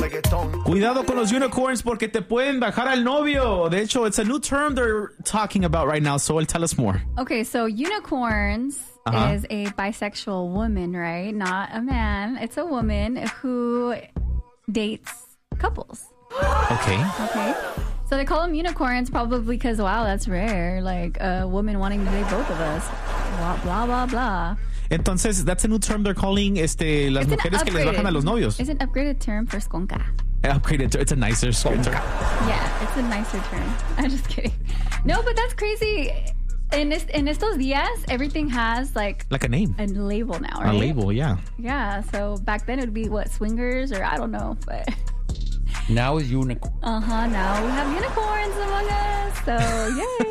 Cuidado con los unicorns porque te pueden bajar al novio. De hecho, it's a new term they're talking about right now. So tell us more. Okay, so unicorns is a bisexual woman, right? Not a man. It's a woman who dates couples. Okay. So they call them unicorns probably because, wow, that's rare. Like a woman wanting to date both of us. Blah, blah, blah, blah. Entonces, that's a new term they're calling las mujeres que les bajan a los novios. It's an upgraded term for skonka. Upgraded. It's a nicer term. Yeah, it's a nicer term. I'm just kidding. No, but that's crazy. En estos días, everything has like a name. A label now, right? A label, yeah. Yeah, so back then it would be what, swingers or I don't know, but... Now it's unicorn. Now we have unicorns among us, so yay.